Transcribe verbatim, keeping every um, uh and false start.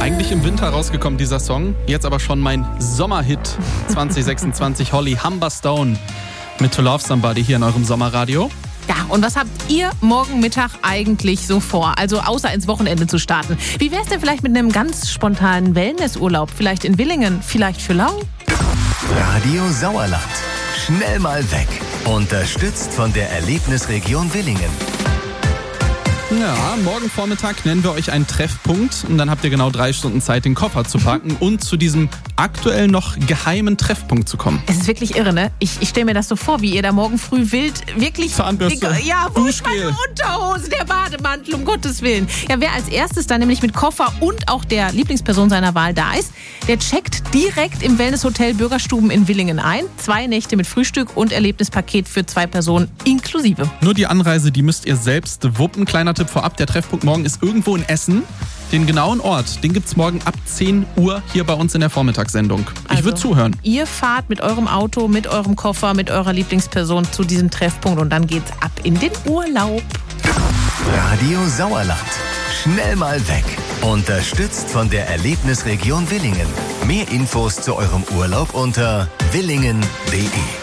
Eigentlich im Winter rausgekommen, dieser Song. Jetzt aber schon mein Sommerhit zwanzig sechsundzwanzig. Holly Humberstone mit To Love Somebody hier in eurem Sommerradio. Ja, und was habt ihr morgen Mittag eigentlich so vor? Also außer ins Wochenende zu starten. Wie wär's denn vielleicht mit einem ganz spontanen Wellnessurlaub? Vielleicht in Willingen, vielleicht für Lau? Radio Sauerland. Schnell mal weg. Unterstützt von der Erlebnisregion Willingen. Ja, morgen Vormittag nennen wir euch einen Treffpunkt und dann habt ihr genau drei Stunden Zeit, den Koffer zu packen und zu diesem aktuell noch geheimen Treffpunkt zu kommen. Es ist wirklich irre, ne? Ich, ich stelle mir das so vor, wie ihr da morgen früh wild wirklich... Zahnbürste, ja, wo ist Duschgel. meine Unterhose, der Bademantel, um Gottes Willen. Ja, wer als erstes dann nämlich mit Koffer und auch der Lieblingsperson seiner Wahl da ist, der checkt direkt im Wellnesshotel Bürgerstuben in Willingen ein. Zwei Nächte mit Frühstück und Erlebnispaket für zwei Personen inklusive. Nur die Anreise, die müsst ihr selbst wuppen. Kleiner Tipp vorab, der Treffpunkt morgen ist irgendwo in Essen. Den genauen Ort, den gibt's morgen ab zehn Uhr hier bei uns in der Vormittagssendung. Ich Also, würde zuhören. Ihr fahrt mit eurem Auto, mit eurem Koffer, mit eurer Lieblingsperson zu diesem Treffpunkt und dann geht's ab in den Urlaub. Radio Sauerland. Schnell mal weg. Unterstützt von der Erlebnisregion Willingen. Mehr Infos zu eurem Urlaub unter willingen punkt de.